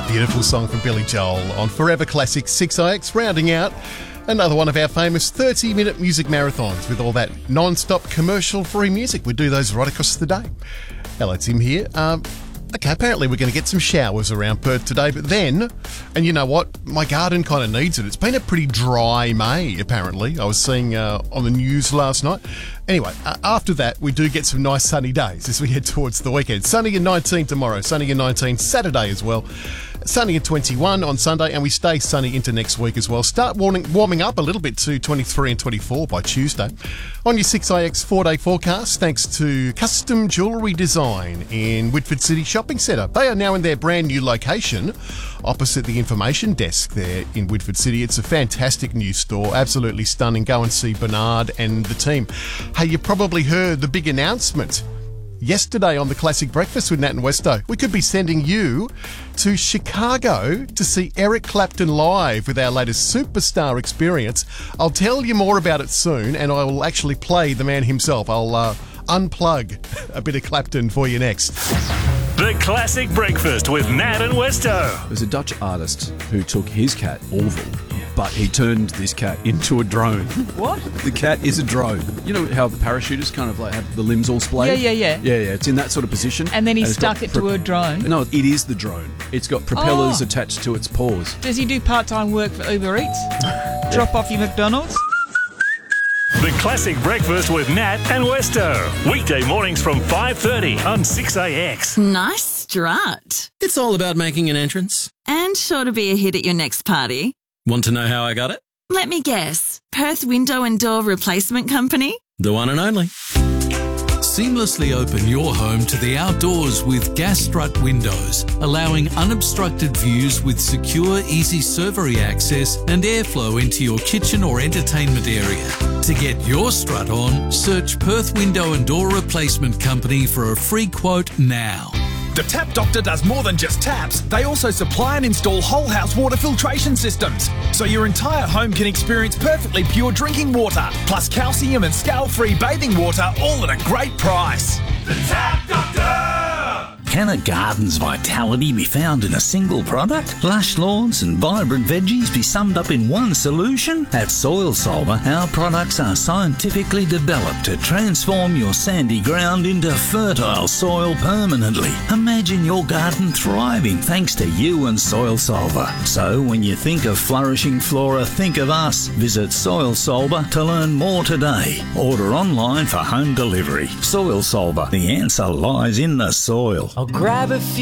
Beautiful song from Billy Joel on Forever Classic 6IX, rounding out another one of our famous 30-minute music marathons with all that non-stop commercial-free music. We do those right across the day. Hello, Tim here. Okay, apparently we're going to get some showers around Perth today, but then, and you know what, my garden kind of needs it. It's been a pretty dry May, apparently. I was seeing on the news last night. Anyway, after that, we do get some nice sunny days as we head towards the weekend. Sunny and 19 tomorrow, sunny and 19 Saturday as well. Sunny and 21 on Sunday, and we stay sunny into next week as well. Start warming up a little bit to 23 and 24 by Tuesday. On your 6IX 4-day forecast, thanks to Custom Jewellery Design in Whitford City Shopping Centre. They are now in their brand new location opposite the information desk there in Whitford City. It's a fantastic new store, absolutely stunning. Go and see Bernard and the team. Hey, you probably heard the big announcement yesterday on the Classic Breakfast with Nat and Westo. We could be sending you to Chicago to see Eric Clapton live with our latest Superstar experience. I'll tell you more about it soon, and I will actually play the man himself. I'll unplug a bit of Clapton for you next. The Classic Breakfast with Nat and Westo. There's a Dutch artist who took his cat, Orville, but he turned this cat into a drone. What? The cat is a drone. You know how the parachutists kind of like have the limbs all splayed? Yeah. Yeah, it's in that sort of position. And then he stuck it to a drone? No, it is the drone. It's got propellers attached to its paws. Does he do part-time work for Uber Eats? Drop off your McDonald's? The Classic Breakfast with Nat and Westo. Weekday mornings from 5:30 on 6IX. Nice strut. It's all about making an entrance. And sure to be a hit at your next party. Want to know how I got it? Let me guess. Perth Window and Door Replacement Company? The one and only. Seamlessly open your home to the outdoors with Gas Strut windows, allowing unobstructed views with secure, easy servery access and airflow into your kitchen or entertainment area. To get your strut on, search Perth Window and Door Replacement Company for a free quote now. The Tap Doctor does more than just taps. They also supply and install whole house water filtration systems, so your entire home can experience perfectly pure drinking water, plus calcium and scale-free bathing water, all at a great price. The Tap Doctor! Can a garden's vitality be found in a single product? Lush lawns and vibrant veggies be summed up in one solution? At Soil Solver, our products are scientifically developed to transform your sandy ground into fertile soil permanently. Imagine your garden thriving thanks to you and Soil Solver. So when you think of flourishing flora, think of us. Visit Soil Solver to learn more today. Order online for home delivery. Soil Solver, the answer lies in the soil. I'll grab a few